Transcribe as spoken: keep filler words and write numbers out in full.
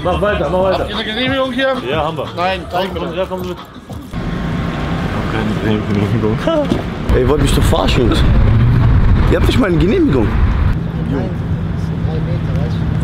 Mach weiter, mach weiter. Habt ihr eine Genehmigung hier? Ja, haben wir. Nein, zeig Komm, mir. ja, komm mit. Keine Genehmigung. Ey, ihr wollt mich doch verarschen, Jungs. Ihr habt nicht mal eine Genehmigung. Nein, drei Meter, weißt du?